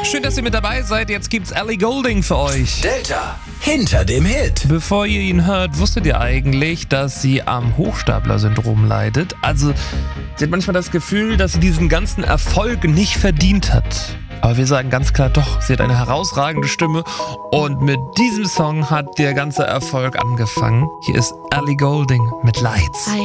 Schön, dass ihr mit dabei seid. Jetzt gibt's Ellie Goulding für euch. Delta hinter dem Hit. Bevor ihr ihn hört, wusstet ihr eigentlich, dass sie am Hochstapler-Syndrom leidet? Also, sie hat manchmal das Gefühl, dass sie diesen ganzen Erfolg nicht verdient hat. Aber wir sagen ganz klar doch, sie hat eine herausragende Stimme und mit diesem Song hat der ganze Erfolg angefangen. Hier ist Ellie Goulding mit Lights.